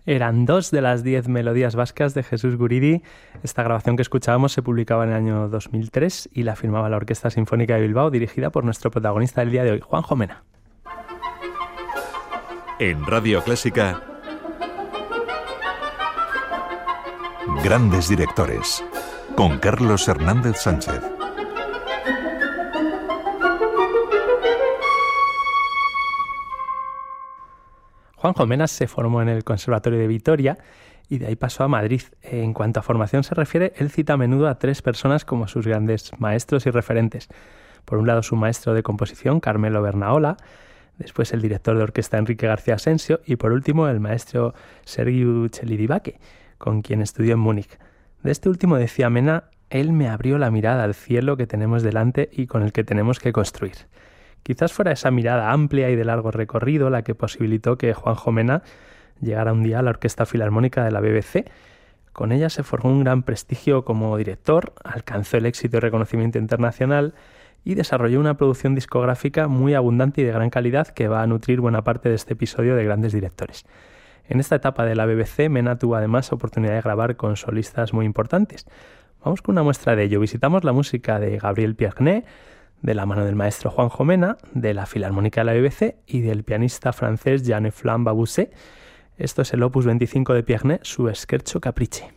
Eran 2 de las 10 melodías vascas de Jesús Guridi. Esta grabación que escuchábamos se publicaba en el año 2003 y la firmaba la Orquesta Sinfónica de Bilbao, dirigida por nuestro protagonista del día de hoy, Juanjo Mena. En Radio Clásica, Grandes Directores, con Carlos Hernández Sánchez. Juanjo Mena se formó en el Conservatorio de Vitoria y de ahí pasó a Madrid. En cuanto a formación se refiere, él cita a menudo a 3 personas como sus grandes maestros y referentes. Por un lado, su maestro de composición, Carmelo Bernaola, después el director de orquesta Enrique García Asensio y por último el maestro Sergiu Celibidache, con quien estudió en Múnich. De este último decía Mena: él me abrió la mirada al cielo que tenemos delante y con el que tenemos que construir. Quizás fuera esa mirada amplia y de largo recorrido la que posibilitó que Juanjo Mena llegara un día a la Orquesta Filarmónica de la BBC. Con ella se forjó un gran prestigio como director, alcanzó el éxito y reconocimiento internacional y desarrolló una producción discográfica muy abundante y de gran calidad que va a nutrir buena parte de este episodio de Grandes Directores. En esta etapa de la BBC, Mena tuvo además oportunidad de grabar con solistas muy importantes. Vamos con una muestra de ello. Visitamos la música de Gabriel Pierné, de la mano del maestro Juanjo Mena, de la Filarmónica de la BBC y del pianista francés Jean-Flamme Babusset. Esto es el opus 25 de Pierné, su Scherzo Caprice.